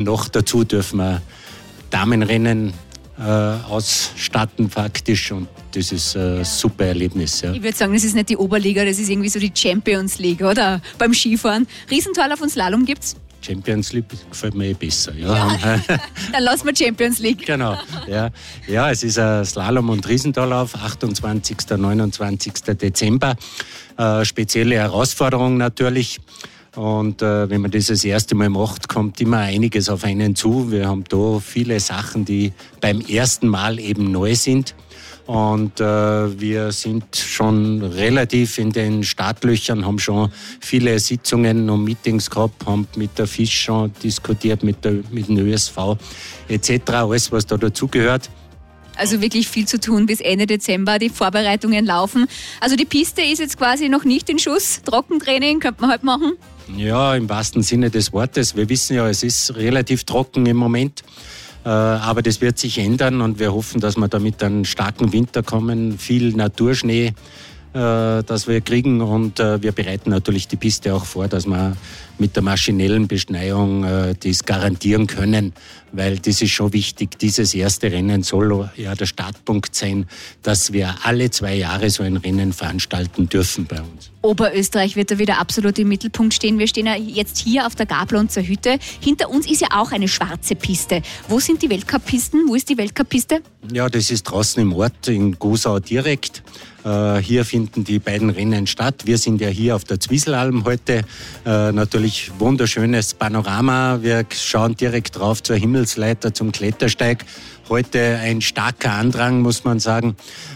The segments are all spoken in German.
noch dazu dürfen wir Damenrennen ausstatten faktisch und das ist ein super Erlebnis. Ja. Ich würde sagen, das ist nicht die Oberliga, das ist irgendwie so die Champions League, oder? Beim Skifahren. Riesentorlauf und Slalom gibt's? Champions League gefällt mir besser. Ja. Dann lassen wir Champions League. Genau. Ja, es ist ein Slalom- und Riesentorlauf, 28. 29. Dezember. Spezielle Herausforderung natürlich. Und wenn man das erste Mal macht, kommt immer einiges auf einen zu. Wir haben da viele Sachen, die beim ersten Mal eben neu sind. Und wir sind schon relativ in den Startlöchern, haben schon viele Sitzungen und Meetings gehabt, haben mit der FIS schon diskutiert, mit dem ÖSV etc., alles was da dazugehört. Also wirklich viel zu tun bis Ende Dezember, die Vorbereitungen laufen. Also die Piste ist jetzt quasi noch nicht in Schuss, Trockentraining könnte man halt machen. Ja, im wahrsten Sinne des Wortes. Wir wissen ja, es ist relativ trocken im Moment. Aber das wird sich ändern und wir hoffen, dass wir da mit einem starken Winter kommen, viel Naturschnee, das wir kriegen und wir bereiten natürlich die Piste auch vor, dass wir mit der maschinellen Beschneiung das garantieren können, weil das ist schon wichtig. Dieses erste Rennen soll ja der Startpunkt sein, dass wir alle 2 Jahre so ein Rennen veranstalten dürfen bei uns. Oberösterreich wird da wieder absolut im Mittelpunkt stehen. Wir stehen ja jetzt hier auf der Gablonzer Hütte. Hinter uns ist ja auch eine schwarze Piste. Wo sind die Weltcup-Pisten? Wo ist die Weltcup-Piste? Ja, das ist draußen im Ort, in Gosau direkt. Hier finden die beiden Rennen statt. Wir sind ja hier auf der Zwieselalm heute. Natürlich wunderschönes Panorama. Wir schauen direkt drauf zur Himmelsleiter, zum Klettersteig. Heute ein starker Andrang, muss man sagen.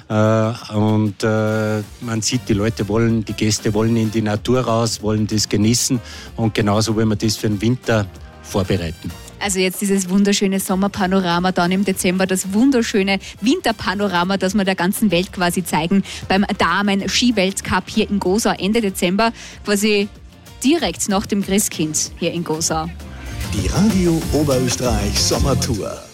Und man sieht, die Gäste wollen in die Natur raus, wollen das genießen. Und genauso wollen wir das für den Winter vorbereiten. Also jetzt dieses wunderschöne Sommerpanorama, dann im Dezember das wunderschöne Winterpanorama, das wir der ganzen Welt quasi zeigen beim Damen-Ski-Weltcup hier in Gosau Ende Dezember, quasi direkt nach dem Christkind hier in Gosau. Die Radio Oberösterreich Sommertour.